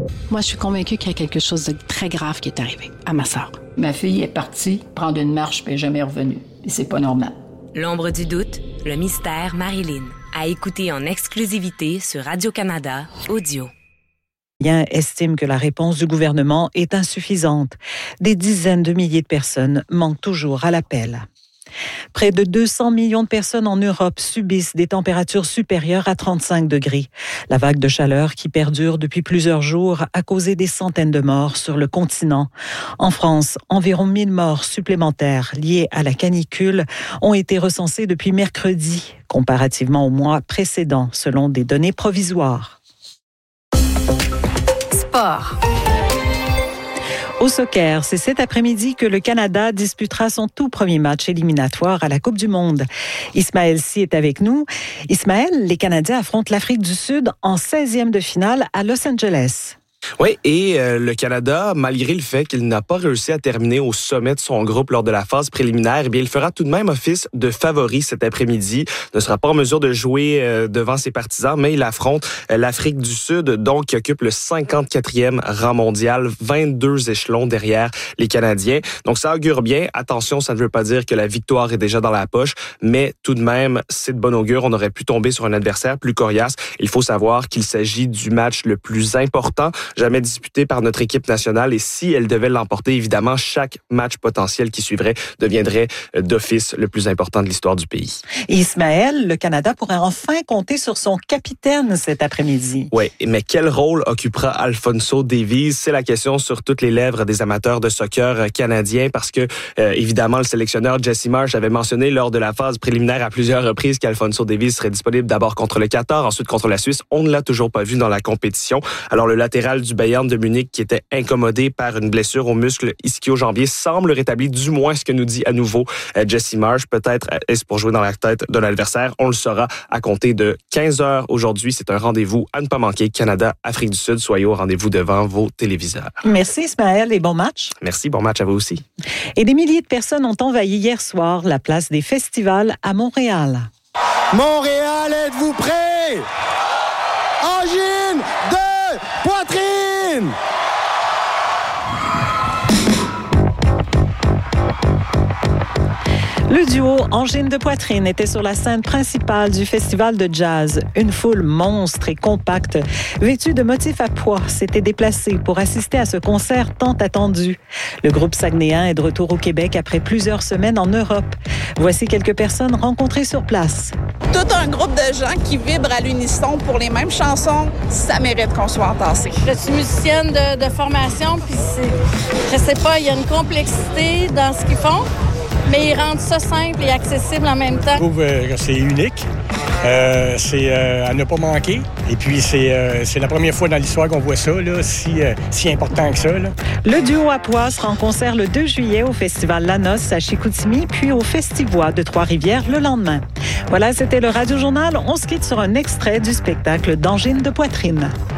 Moi, je suis convaincue qu'il y a quelque chose de très grave qui est arrivé à ma sœur. Ma fille est partie prendre une marche puis elle n'est jamais revenue. Et c'est pas normal. L'ombre du doute, le mystère Marilyn. À écouter en exclusivité sur Radio-Canada Audio. Estime que la réponse du gouvernement est insuffisante. Des dizaines de milliers de personnes manquent toujours à l'appel. Près de 200 millions de personnes en Europe subissent des températures supérieures à 35 degrés. La vague de chaleur qui perdure depuis plusieurs jours a causé des centaines de morts sur le continent. En France, environ 1000 morts supplémentaires liées à la canicule ont été recensées depuis mercredi, comparativement au mois précédent, selon des données provisoires. Sport. Au soccer, c'est cet après-midi que le Canada disputera son tout premier match éliminatoire à la Coupe du Monde. Ismaël Sy est avec nous. Ismaël, les Canadiens affrontent l'Afrique du Sud en 16e de finale à Los Angeles. Oui, et le Canada, malgré le fait qu'il n'a pas réussi à terminer au sommet de son groupe lors de la phase préliminaire, eh bien, il fera tout de même office de favori cet après-midi. Ne sera pas en mesure de jouer devant ses partisans, mais il affronte l'Afrique du Sud, donc qui occupe le 54e rang mondial, 22 échelons derrière les Canadiens. Donc ça augure bien. Attention, ça ne veut pas dire que la victoire est déjà dans la poche, mais tout de même, c'est de bon augure. On aurait pu tomber sur un adversaire plus coriace. Il faut savoir qu'il s'agit du match le plus important jamais disputé par notre équipe nationale. Et si elle devait l'emporter, évidemment, chaque match potentiel qui suivrait deviendrait d'office le plus important de l'histoire du pays. Ismaël, le Canada pourrait enfin compter sur son capitaine cet après-midi. Oui, mais quel rôle occupera Alphonso Davies? C'est la question sur toutes les lèvres des amateurs de soccer canadiens parce que, évidemment, le sélectionneur Jesse Marsch avait mentionné lors de la phase préliminaire à plusieurs reprises qu'Alphonso Davies serait disponible d'abord contre le Qatar, ensuite contre la Suisse. On ne l'a toujours pas vu dans la compétition. Alors, le latéral du Bayern de Munich, qui était incommodé par une blessure au muscle ischio-jambier, semble rétabli, du moins ce que nous dit à nouveau Jesse Marsch. Peut-être est-ce pour jouer dans la tête de l'adversaire. On le saura à compter de 15h aujourd'hui. C'est un rendez-vous à ne pas manquer. Canada-Afrique du Sud. Soyez au rendez-vous devant vos téléviseurs. Merci Ismaël et bon match. Merci, bon match à vous aussi. Et des milliers de personnes ont envahi hier soir la place des festivals à Montréal. Montréal, êtes-vous prêts? Angine de poitrine! Le duo Angine de poitrine était sur la scène principale du festival de jazz. Une foule monstre et compacte, vêtue de motifs à pois, s'était déplacée pour assister à ce concert tant attendu. Le groupe saguenéen est de retour au Québec après plusieurs semaines en Europe. Voici quelques personnes rencontrées sur place. Tout un groupe de gens qui vibrent à l'unisson pour les mêmes chansons, ça mérite qu'on soit entassé. Je suis musicienne de formation, puis je sais pas, il y a une complexité dans ce qu'ils font. Mais ils rendent ça simple et accessible en même temps. Je trouve que c'est unique. C'est à ne pas manquer. Et puis, c'est la première fois dans l'histoire qu'on voit ça, là, si important que ça. Là. Le duo à pois sera en concert le 2 juillet au Festival La Noce à Chicoutimi, puis au Festivois de Trois-Rivières le lendemain. Voilà, c'était le Radio Journal. On se quitte sur un extrait du spectacle d'Angine de poitrine.